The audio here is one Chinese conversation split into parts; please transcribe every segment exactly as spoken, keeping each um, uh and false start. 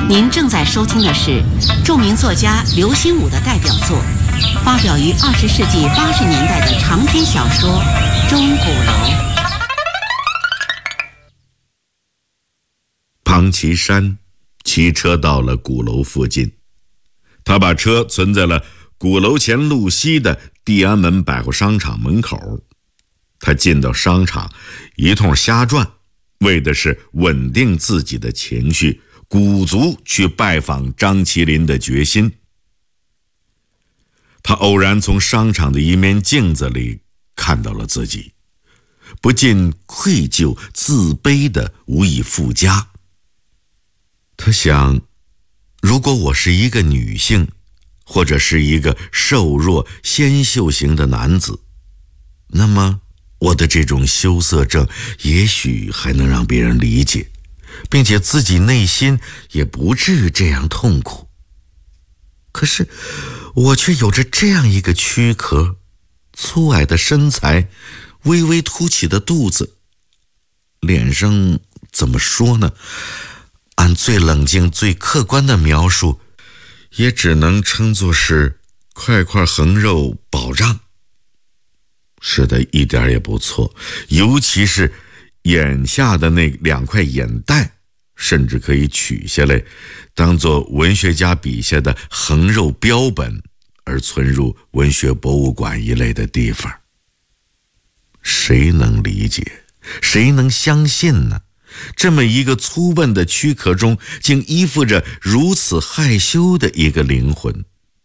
您正在收听的是著名作家刘心武的代表作，发表于二十世纪八十年代的长篇小说《钟鼓楼》。 庞其山骑车到了鼓楼附近，他把车存在了鼓楼前路西的地安门百货商场门口。他进到商场，一通瞎转，为的是稳定自己的情绪，鼓足去拜访张麒麟的决心。他偶然从商场的一面镜子里看到了自己，不禁愧疚自卑的无以复加。他想，如果我是一个女性，或者是一个瘦弱纤秀型的男子，那么我的这种羞涩症也许还能让别人理解，并且自己内心也不至于这样痛苦。可是我却有着这样一个躯壳，粗矮的身材，微微凸起的肚子，脸上怎么说呢？按最冷静最客观的描述，也只能称作是块块横肉饱胀。是的，一点也不错，尤其是眼下的那两块眼袋，甚至可以取下来，当作文学家笔下的横肉标本，而存入文学博物馆一类的地方。谁能理解？谁能相信呢？这么一个粗笨的躯壳中，竟依附着如此害羞的一个灵魂。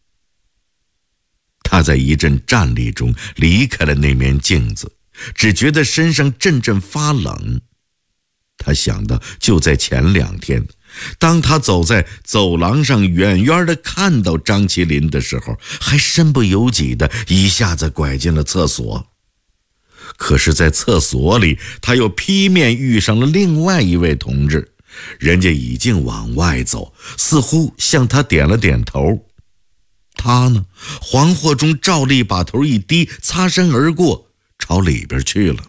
他在一阵战栗中离开了那面镜子，只觉得身上阵阵发冷。他想到就在前两天，当他走在走廊上远远地看到张麒麟的时候，还身不由己地一下子拐进了厕所。可是在厕所里，他又劈面遇上了另外一位同志，人家已经往外走，似乎向他点了点头。他呢，惶惑中照例把头一低，擦身而过，朝里边去了。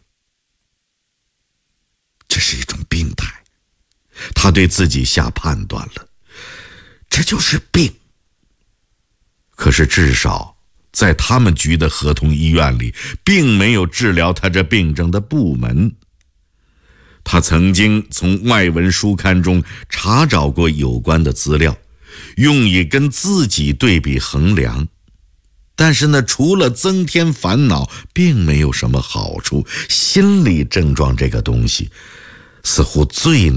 这是一种病态，他对自己下判断了，这就是病。可是至少在他们局的合同医院里，并没有治疗他这病症的部门。他曾经从外文书刊中查找过有关的资料，用以跟自己对比衡量，但是呢，除了增添烦恼，并没有什么好处。心理症状这个东西，似乎最